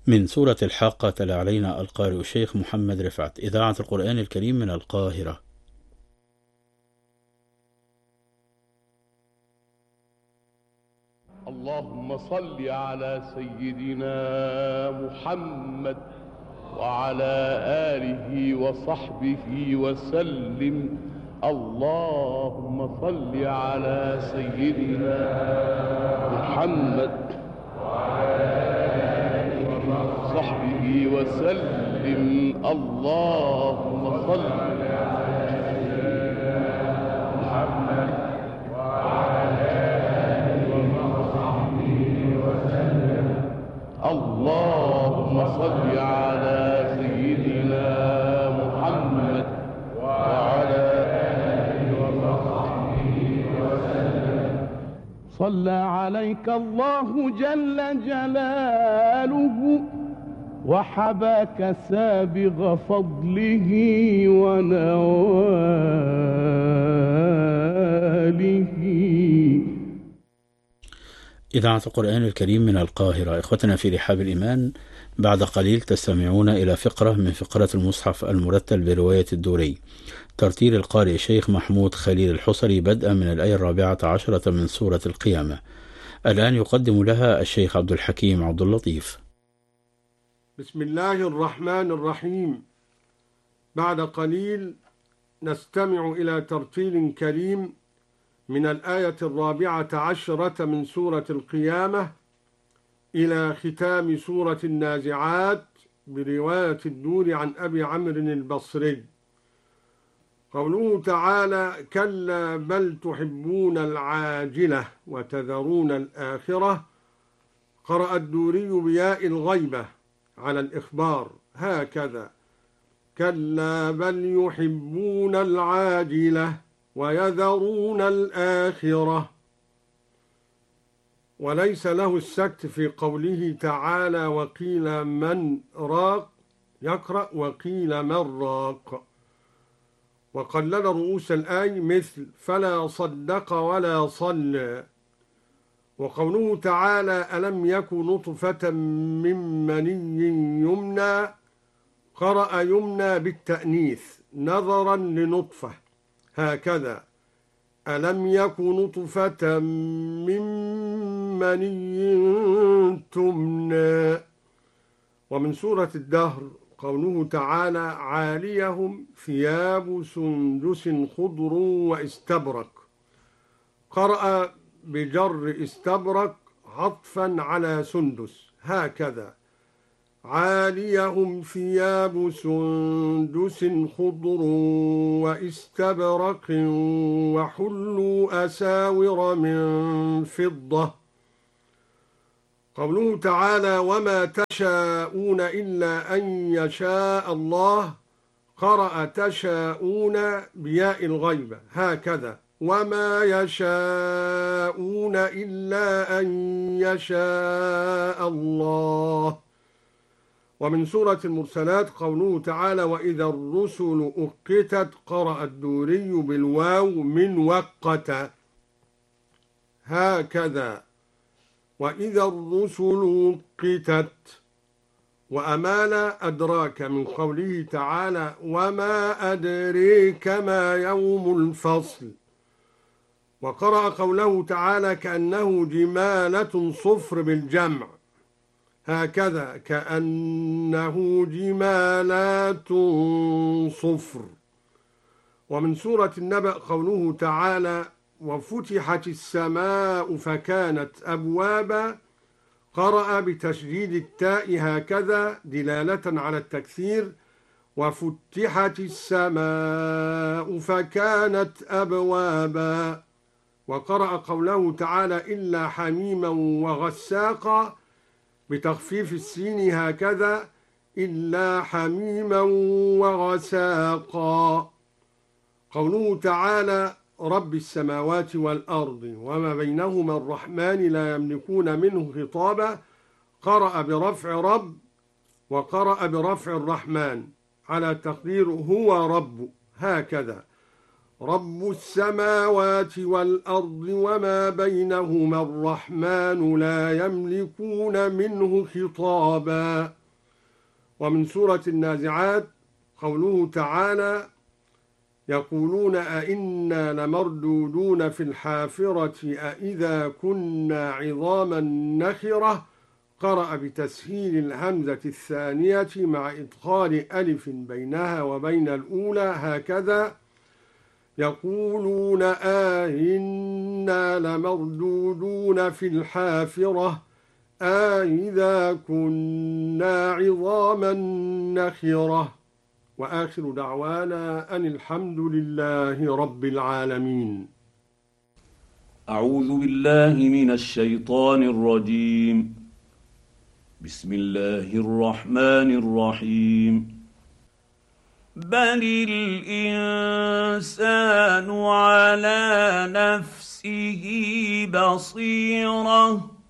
من سورة الحاقة تلا علينا القارئ الشيخ محمد رفعت، إذاعة القرآن الكريم من القاهرة. اللهم صل على سيدنا محمد وعلى آله وصحبه وسلم. اللهم صل على سيدنا محمد وعلى آله وصحبه وسلم. اللهم صل على سيدنا محمد وعلى آله وصحبه وسلم. اللهم صل على سيدنا محمد وعلى آله وصحبه وسلم. صلى عليك الله جل جلاله وحباك سابغ فضله ونواله. إذاعة القرآن الكريم من القاهرة. إخوتنا في رحاب الإيمان، بعد قليل تستمعون إلى فقرة من فقرة المصحف المرتل برواية الدوري، ترتيل القارئ الشيخ محمود خليل الحصري، بدءا من الآية 14 من سورة القيامة. الآن يقدم لها الشيخ عبد الحكيم عبد اللطيف. بسم الله الرحمن الرحيم. بعد قليل نستمع إلى ترتيل كريم من الآية 14 من سورة القيامة إلى ختام سورة النازعات برواية الدور عن أبي عمرو البصري. قوله تعالى: كلا بل تحبون العاجلة وتذرون الآخرة. قرأ الدوري بياء الغيبة على الإخبار هكذا: كلا بل يحبون العاجلة ويذرون الآخرة. وليس له السكت في قوله تعالى: وقيل من راق، يقرأ وقيل من راق. وقلل رؤوس الآي مثل فلا صدق ولا صلى. وقوله تعالى: ألم يك نطفة من مني يمنى، قرأ يمنى بالتأنيث نظرا لنطفة هكذا: ألم يك نطفة من مني تمنى. ومن سورة الدهر قوله تعالى: عاليهم ثياب سندس خضر واستبرق. قرأ بجر استبرق عطفا على سندس هكذا: عاليهم ثياب سندس خضر واستبرق وحلوا أساور من فضة. قوله تعالى: وما تشاءون إلا أن يشاء الله. قرأ تشاءون بياء الغيبة هكذا: وما يشاءون إلا أن يشاء الله. ومن سورة المرسلات قوله تعالى: وإذا الرسل أقتت. قرأ الدوري بالواو من وقت هكذا: وإذا الرسل أقتت. وأمال أدراك من قوله تعالى: وما أدريك ما يوم الفصل. وقرأ قوله تعالى: كأنه جمالة صفر بالجمع هكذا: كأنه جمالات صفر. ومن سورة النبأ قوله تعالى: وفتحت السماء فكانت أبوابا. قرأ بتشديد التاء هكذا دلالة على التكثير: وفتحت السماء فكانت أبوابا. وقرأ قوله تعالى: إلا حميما وغساقا بتخفيف السين هكذا: إلا حميما وغساقا. قوله تعالى: رب السماوات والأرض وما بينهما الرحمن لا يملكون منه خطابا. قرأ برفع رب وقرأ برفع الرحمن على تقدير هو رب هكذا. رب السماوات والأرض وما بينهما الرحمن لا يملكون منه خطابا. ومن سورة النازعات قوله تعالى يقولون أئنا لمردودون في الحافرة أئذا كنا عظاما نخرة، قرأ بتسهيل الهمزة الثانية مع إدخال ألف بينها وبين الأولى هكذا يقولون أئنا لمردودون في الحافرة أئذا كنا عظاما نخرة. وآخر دعوانا أن الحمد لله رب العالمين. أعوذ بالله من الشيطان الرجيم. بسم الله الرحمن الرحيم. بل الإنسان على نفسه بصيرة